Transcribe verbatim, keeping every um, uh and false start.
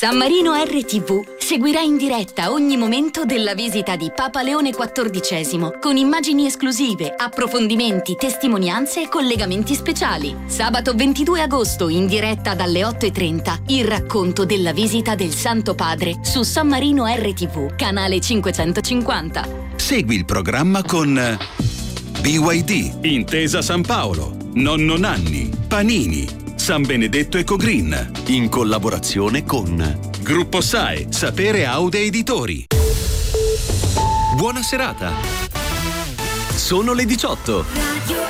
San Marino R T V seguirà in diretta ogni momento della visita di Papa Leone quattordicesimo, con immagini esclusive, approfondimenti, testimonianze e collegamenti speciali. Sabato ventidue agosto, in diretta dalle otto e trenta, il racconto della visita del Santo Padre su San Marino R T V, canale cinquecentocinquanta. Segui il programma con B Y D, Intesa San Paolo, Nonno Nanni, Panini, San Benedetto Ecogreen, in collaborazione con Gruppo S A E, Sapere Aude Editori. Buona serata. Sono le diciotto.